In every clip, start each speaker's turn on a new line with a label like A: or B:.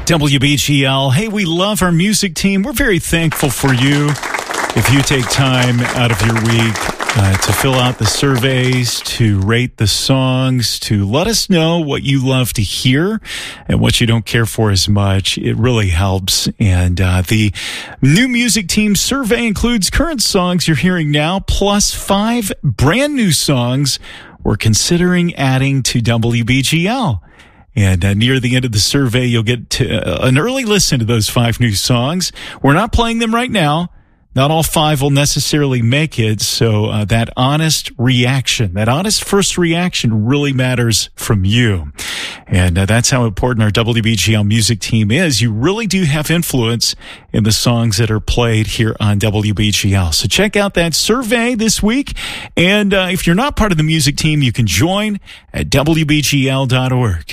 A: WBGL. Hey, we love our music team. We're very thankful for you. If you take time out of your week to fill out the surveys, to rate the songs, to let us know what you love to hear and what you don't care for as much, it really helps. And the new music team survey includes current songs you're hearing now, plus 5 brand new songs we're considering adding to WBGL. And near the end of the survey, you'll get an early listen to those 5 new songs. We're not playing them right now. Not all 5 will necessarily make it, so that honest reaction, that honest first reaction really matters from you. And that's how important our WBGL music team is. You really do have influence in the songs that are played here on WBGL. So check out that survey this week. And if you're not part of the music team, you can join at WBGL.org.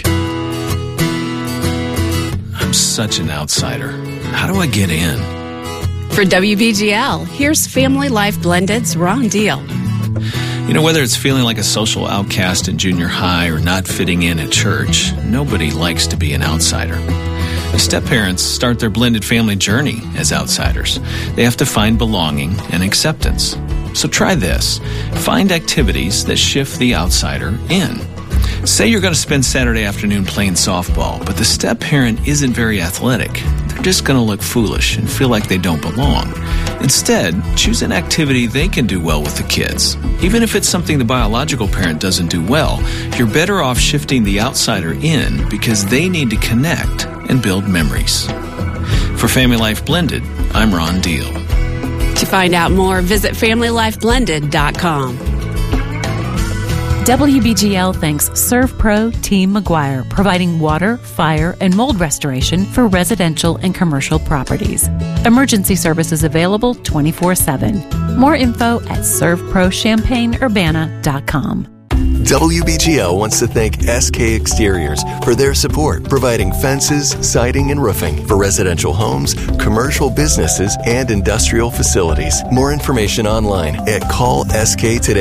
B: I'm such an outsider. How do I get in?
C: For WBGL, here's Family Life Blended's Ron Deal.
B: You know, whether it's feeling like a social outcast in junior high or not fitting in at church, nobody likes to be an outsider. Step-parents start their blended family journey as outsiders. They have to find belonging and acceptance. So try this. Find activities that shift the outsider in. Say you're going to spend Saturday afternoon playing softball, but the step-parent isn't very athletic. They're just going to look foolish and feel like they don't belong. Instead, choose an activity they can do well with the kids. Even if it's something the biological parent doesn't do well, you're better off shifting the outsider in because they need to connect and build memories. For Family Life Blended, I'm Ron Deal.
C: To find out more, visit FamilyLifeBlended.com.
D: WBGL thanks ServPro Team McGuire, providing water, fire, and mold restoration for residential and commercial properties. Emergency services available 24/7. More info at servprochampaignurbana.com.
E: WBGL wants to thank SK Exteriors for their support, providing fences, siding, and roofing for residential homes, commercial businesses, and industrial facilities. More information online at callsktoday.com.